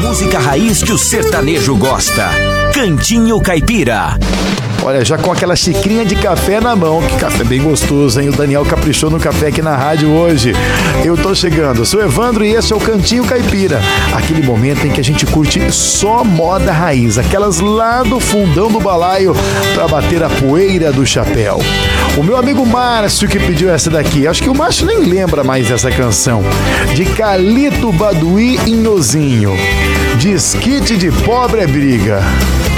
música raiz que o sertanejo gosta. Cantinho Caipira. Olha, já com aquela xicrinha de café na mão, que café bem gostoso, hein? O Daniel caprichou no café aqui na rádio hoje. Eu tô chegando, eu sou Evandro e esse é o Cantinho Caipira. Aquele momento em que a gente curte só moda raiz, aquelas lá do fundão do balaio pra bater a poeira do chapéu. O meu amigo Márcio que pediu essa daqui, acho que o Márcio nem lembra mais dessa canção. De Calito Baduí Inhozinho. Desquite de pobre é briga.